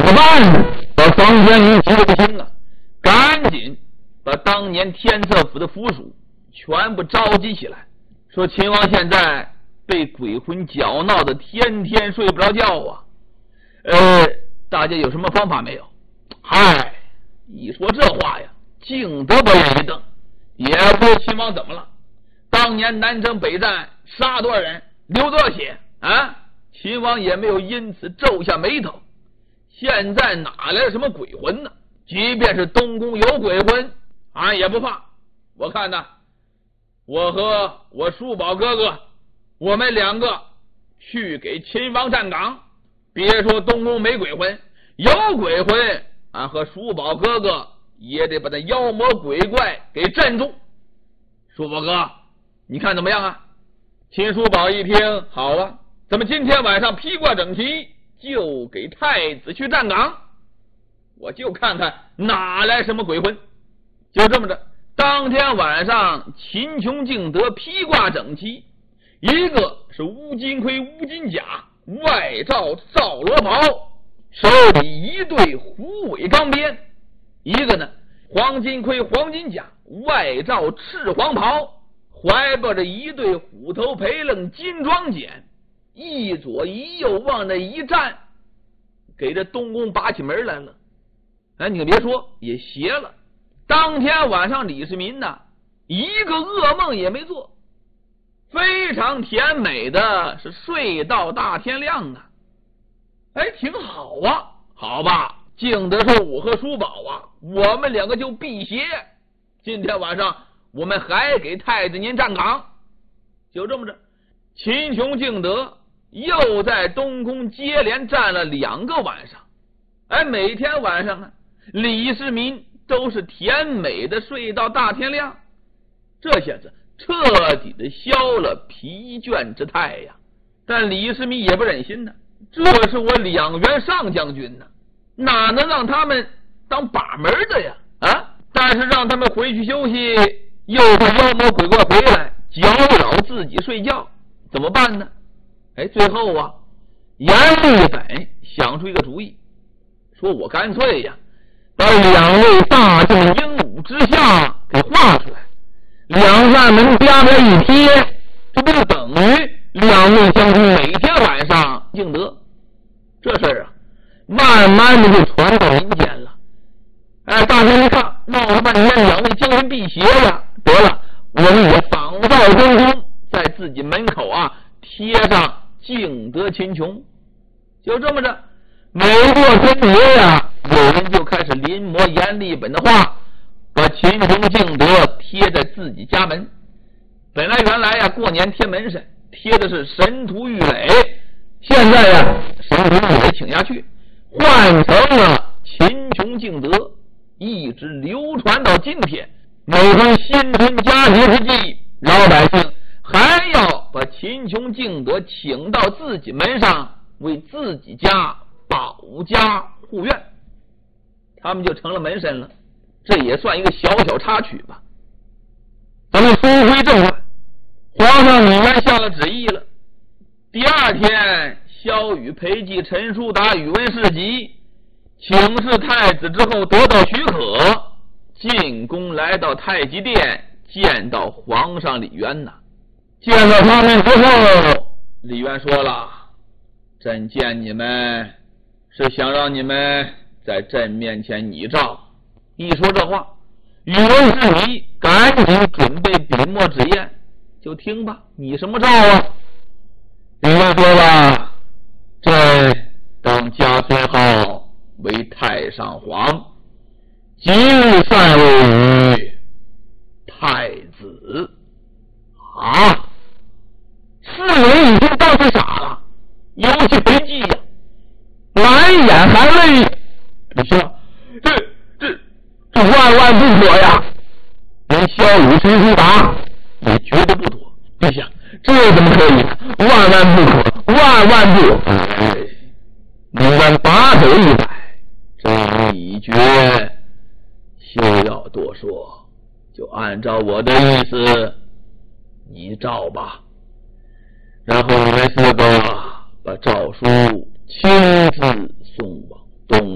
么办呢？把方天宇急得不行了，赶紧把当年天策府的府属全部召集起来，说秦王现在被鬼魂搅闹的天天睡不着觉啊，大家有什么方法没有？嗨，一说这话呀，敬德把人一瞪，也不知秦王怎么了，当年南征北战杀多少人，流多少血啊？秦王也没有因此皱下眉头。现在哪来的什么鬼魂呢？即便是东宫有鬼魂，俺也不怕。我看呢，我和我叔宝哥哥，我们两个去给秦王站岗。别说东宫没鬼魂，有鬼魂，俺和叔宝哥哥也得把那妖魔鬼怪给镇住。叔宝哥，你看怎么样啊？秦叔宝一听，好啊，咱们今天晚上披挂整齐，就给太子去站岗，我就看看哪来什么鬼魂。就这么着，当天晚上秦琼敬德披挂整齐，一个是乌金盔乌金甲，外罩皂罗袍，手里一对虎尾钢鞭；一个呢黄金盔黄金甲，外罩赤黄袍，怀抱着一对虎头培楞金装锏，一左一右往那一站，给这东宫拔起门来了。哎，你可别说，也邪了。当天晚上李世民呢，一个噩梦也没做，非常甜美的是睡到大天亮啊。哎，挺好啊。好吧，敬德说，我和叔宝啊，我们两个就辟邪，今天晚上我们还给太子您站岗。就这么着，秦琼敬德又在东宫接连站了2个晚上。哎，每天晚上啊，李世民都是甜美的睡到大天亮，这下子彻底的消了疲倦之态呀。但李世民也不忍心呢，这是我2员上将军呢，哪能让他们当把门的呀？啊！但是让他们回去休息，又怕妖魔鬼怪回来搅扰自己睡觉，怎么办呢？哎，最后啊，阎立本想出一个主意，说我干脆呀，把2位大将英武之相给画出来，2扇门加在一贴，这不就等于2位将军每天晚上敬德？这事儿啊，慢慢的就传到民间了。哎，大家一看，闹了半天2位将军辟邪呀，得了，我们也仿照东宫，在自己门口啊贴上敬德秦琼。就这么着，每过春节呀，有人就开始临摹阎立本的话，把秦琼敬德贴在自己家门。原来呀，过年贴门神贴的是神荼玉垒，现在呀，神荼玉垒请下去，换成了秦琼敬德，一直流传到今天。每逢新春佳节之际，老百姓还要把秦琼敬德请到自己门上，为自己家保家护院，他们就成了门神了。这也算一个小小插曲吧。咱们书归正传，皇上李渊下了旨意了。第2天，萧雨陪祭陈叔达宇文士集，请示太子之后得到许可，进宫来到太极殿，见到皇上李渊呐。见到他们之后，李渊说了，朕见你们是想让你们在朕面前拟诏。一说这话，宇文士集赶紧准备笔墨纸砚，就听吧，拟什么诏啊？李渊说了，朕当加尊号为太上皇，即日禅位于太子。啊！世人已经当时傻了，尤其裴寂呀，满眼含泪。陛下，这万不妥呀！连萧雨陈叔达也觉得不妥。陛下，这怎么可以？万不可，万不可！哎，你们把手一摆，这一决休要多说，就按照我的意思拟诏吧。然后你们4个把诏书亲自送往东